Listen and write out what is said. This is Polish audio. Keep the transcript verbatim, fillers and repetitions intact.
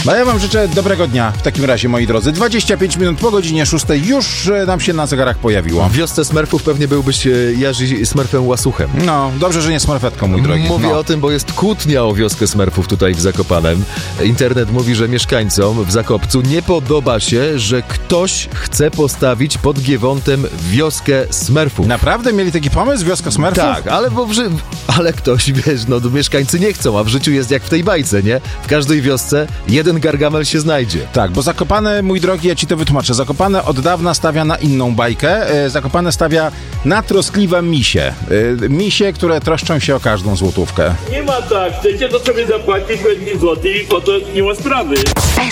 No ja wam życzę dobrego dnia w takim razie, moi drodzy. dwadzieścia pięć minut po godzinie szóstej już nam się na zegarach pojawiło. W wiosce Smurfów pewnie byłbyś Jerzy Smurfem Łasuchem. No, dobrze, że nie Smurfetką, mój drogi. Mówię no. o tym, bo jest kłótnia o wioskę Smurfów tutaj w Zakopanem. Internet mówi, że mieszkańcom w Zakopcu nie podoba się, że ktoś chce postawić pod Giewątem wioskę Smurfów. Naprawdę mieli taki pomysł, wioska Smurfów? Tak, ale, bo w ży... ale ktoś, wiesz, no mieszkańcy nie chcą, a w życiu jest jak w tej bajce, nie? W każdej wiosce jeden Gargamel się znajdzie. Tak, bo Zakopane, mój drogi, ja ci to wytłumaczę. Zakopane od dawna stawia na inną bajkę. Zakopane stawia na troskliwe misie. Misie, które troszczą się o każdą złotówkę. Nie ma tak, chcecie to sobie zapłacić dwa złote i po to nie ma sprawy.